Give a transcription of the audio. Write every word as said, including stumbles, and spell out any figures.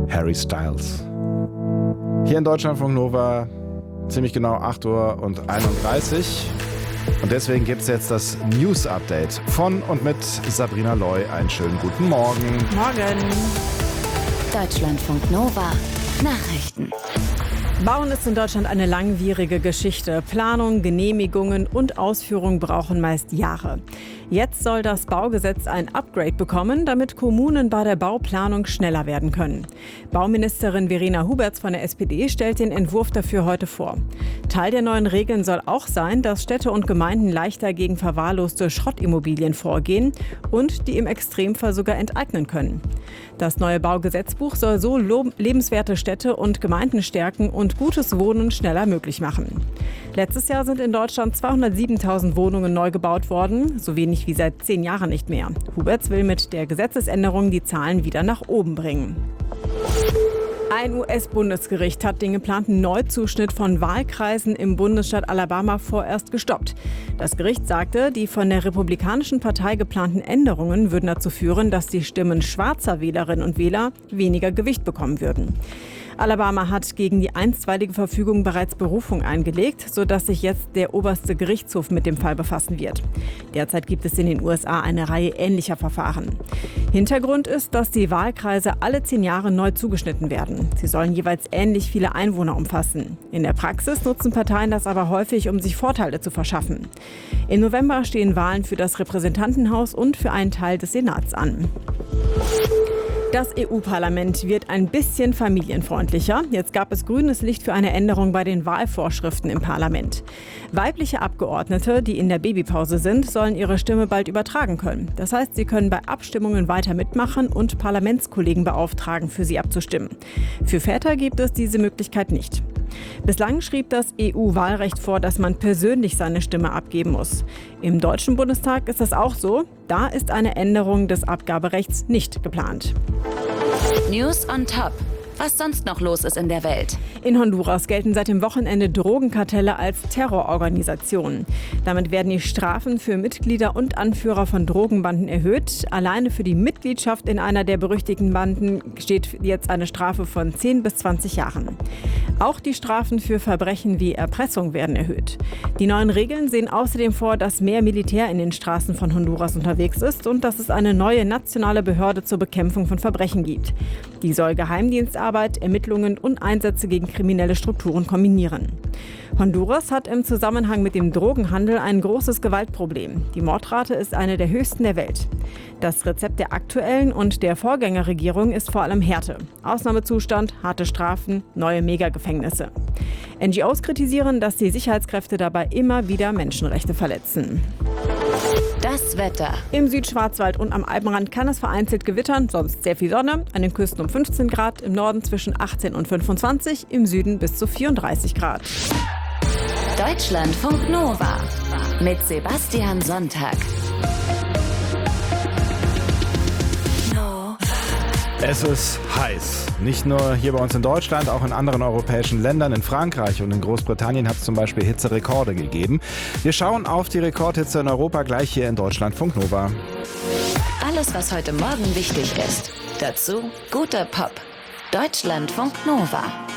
Harry Styles. Hier in Deutschlandfunk Nova ziemlich genau acht Uhr einunddreißig. Und deswegen gibt es jetzt das News-Update von und mit Sabrina Loy. Einen schönen guten Morgen. Morgen. Deutschlandfunk Nova. Nachrichten. Bauen ist in Deutschland eine langwierige Geschichte. Planung, Genehmigungen und Ausführung brauchen meist Jahre. Jetzt soll das Baugesetz ein Upgrade bekommen, damit Kommunen bei der Bauplanung schneller werden können. Bauministerin Verena Huberts von der S P D stellt den Entwurf dafür heute vor. Teil der neuen Regeln soll auch sein, dass Städte und Gemeinden leichter gegen verwahrloste Schrottimmobilien vorgehen und die im Extremfall sogar enteignen können. Das neue Baugesetzbuch soll so lebenswerte Städte und Gemeinden stärken und gutes Wohnen schneller möglich machen. Letztes Jahr sind in Deutschland zweihundertsiebentausend Wohnungen neu gebaut worden, so wenig wie seit zehn Jahren nicht mehr. Huberts will mit der Gesetzesänderung die Zahlen wieder nach oben bringen. Ein U S-Bundesgericht hat den geplanten Neuzuschnitt von Wahlkreisen im Bundesstaat Alabama vorerst gestoppt. Das Gericht sagte, die von der Republikanischen Partei geplanten Änderungen würden dazu führen, dass die Stimmen schwarzer Wählerinnen und Wähler weniger Gewicht bekommen würden. Alabama hat gegen die einstweilige Verfügung bereits Berufung eingelegt, sodass sich jetzt der oberste Gerichtshof mit dem Fall befassen wird. Derzeit gibt es in den U S A eine Reihe ähnlicher Verfahren. Hintergrund ist, dass die Wahlkreise alle zehn Jahre neu zugeschnitten werden. Sie sollen jeweils ähnlich viele Einwohner umfassen. In der Praxis nutzen Parteien das aber häufig, um sich Vorteile zu verschaffen. Im November stehen Wahlen für das Repräsentantenhaus und für einen Teil des Senats an. Das E U-Parlament wird ein bisschen familienfreundlicher. Jetzt gab es grünes Licht für eine Änderung bei den Wahlvorschriften im Parlament. Weibliche Abgeordnete, die in der Babypause sind, sollen ihre Stimme bald übertragen können. Das heißt, sie können bei Abstimmungen weiter mitmachen und Parlamentskollegen beauftragen, für sie abzustimmen. Für Väter gibt es diese Möglichkeit nicht. Bislang schrieb das E U-Wahlrecht vor, dass man persönlich seine Stimme abgeben muss. Im Deutschen Bundestag ist das auch so. Da ist eine Änderung des Abgaberechts nicht geplant. News on Top. Was sonst noch los ist in der Welt. In Honduras gelten seit dem Wochenende Drogenkartelle als Terrororganisationen. Damit werden die Strafen für Mitglieder und Anführer von Drogenbanden erhöht. Alleine für die Mitgliedschaft in einer der berüchtigten Banden steht jetzt eine Strafe von zehn bis zwanzig Jahren. Auch die Strafen für Verbrechen wie Erpressung werden erhöht. Die neuen Regeln sehen außerdem vor, dass mehr Militär in den Straßen von Honduras unterwegs ist und dass es eine neue nationale Behörde zur Bekämpfung von Verbrechen gibt. Die soll Geheimdienstarbeit, Ermittlungen und Einsätze gegen kriminelle Strukturen kombinieren. Honduras hat im Zusammenhang mit dem Drogenhandel ein großes Gewaltproblem. Die Mordrate ist eine der höchsten der Welt. Das Rezept der aktuellen und der Vorgängerregierung ist vor allem Härte. Ausnahmezustand, harte Strafen, neue Megagefängnisse. N G Os kritisieren, dass die Sicherheitskräfte dabei immer wieder Menschenrechte verletzen. Das Wetter. Im Südschwarzwald und am Alpenrand kann es vereinzelt gewittern, sonst sehr viel Sonne. An den Küsten um fünfzehn Grad, im Norden zwischen achtzehn und fünfundzwanzig, im Süden bis zu vierunddreißig Grad. Deutschlandfunk Nova mit Sebastian Sonntag. Es ist heiß. Nicht nur hier bei uns in Deutschland, auch in anderen europäischen Ländern. In Frankreich und in Großbritannien hat es zum Beispiel Hitzerekorde gegeben. Wir schauen auf die Rekordhitze in Europa gleich hier in Deutschlandfunk Nova. Alles, was heute Morgen wichtig ist. Dazu guter Pop. Deutschlandfunk Nova.